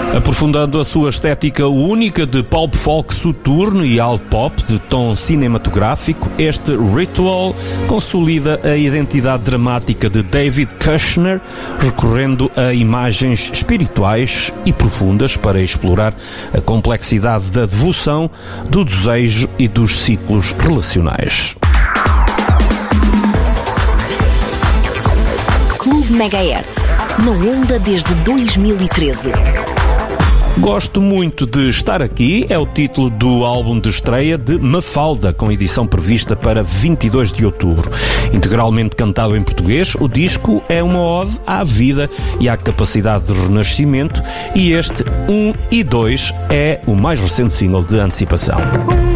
Aprofundando a sua estética única de pulp folk soturno e alt pop de tom cinematográfico, este Ritual consolida a identidade dramática de David Kushner, recorrendo a imagens espirituais e profundas para explorar a complexidade da devoção, do desejo e dos ciclos relacionais. Clube Megahertz, na onda desde 2013. Gosto muito de estar aqui é o título do álbum de estreia de Mafalda, com edição prevista para 22 de outubro. Integralmente cantado em português, o disco é uma ode à vida e à capacidade de renascimento, e este 1 e 2 é o mais recente single de antecipação.